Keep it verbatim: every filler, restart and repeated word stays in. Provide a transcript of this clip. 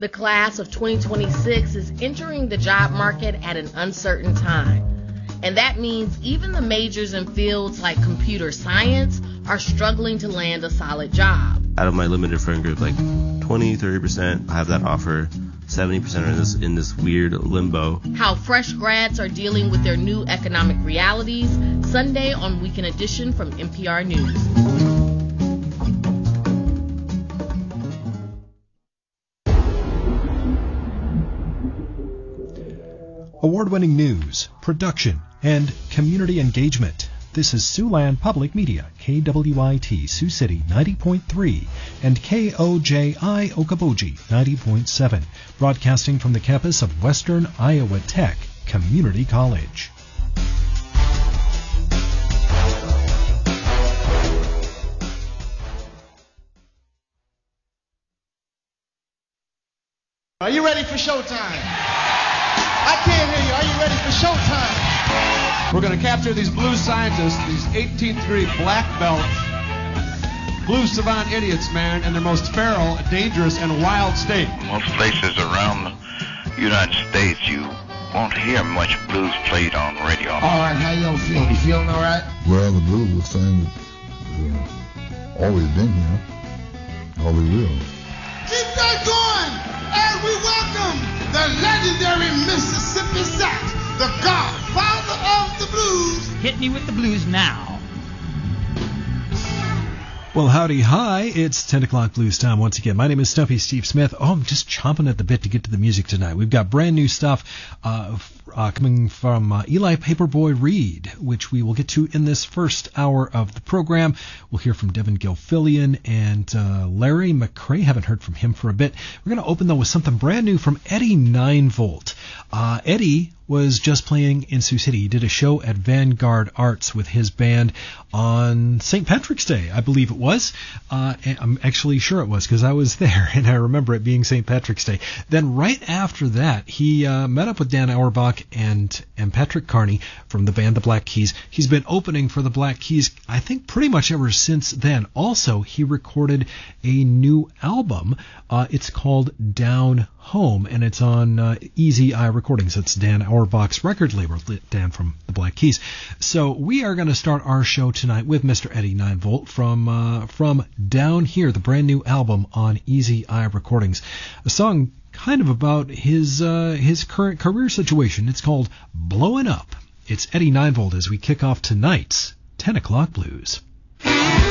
The class of twenty twenty-six is entering the job market at an uncertain time. And that means even the majors in fields like computer science are struggling to land a solid job. Out of my limited friend group, like twenty, thirty percent have that offer. seventy percent are in this, in this weird limbo. How fresh grads are dealing with their new economic realities, Sunday on Weekend Edition from N P R News. Award-winning news, production, and community engagement. This is Siouxland Public Media, K W I T Sioux City ninety point three and K O J I Okoboji ninety point seven, broadcasting from the campus of Western Iowa Tech Community College. Are you ready for showtime? I can't hear you. Are you ready for showtime? We're going to capture these blue scientists, these eighteenth degree black belt, blue savant idiots, man, in their most feral, dangerous, and wild state. Most places around the United States, you won't hear much blues played on radio. All right, how y'all feel? You feeling all right? Well, the blues was thing uh, always been here, always will. Keep that going, and we welcome the legendary Mississippi Sax, the godfather of the blues. Hit me with the blues now. Well, howdy, hi. It's ten o'clock blues time once again. My name is Stumpy Steve Smith. Oh, I'm just chomping at the bit to get to the music tonight. We've got brand new stuff uh, uh, coming from uh, Eli Paperboy Reed, which we will get to in this first hour of the program. We'll hear from Devin Gilfillian and uh, Larry McCrae. Haven't heard from him for a bit. We're going to open, though, with something brand new from Eddie nine volt. Uh, Eddie was just playing in Sioux City. He did a show at Vanguard Arts with his band on Saint Patrick's Day, I believe it was. Uh, I'm actually sure it was because I was there, and I remember it being Saint Patrick's Day. Then right after that, he uh, met up with Dan Auerbach and, and Patrick Carney from the band The Black Keys. He's been opening for the Black Keys, I think, pretty much ever since then. Also, he recorded a new album. Uh, it's called Down Home, and it's on uh, Easy Eye Recordings. It's Dan Auerbach's record label, Dan from the Black Keys. So we are going to start our show tonight with Mister Eddie nine volt from uh, from Down Here, the brand new album on Easy Eye Recordings. A song kind of about his uh, his current career situation. It's called Blowin' Up. It's Eddie nine volt as we kick off tonight's ten o'clock blues.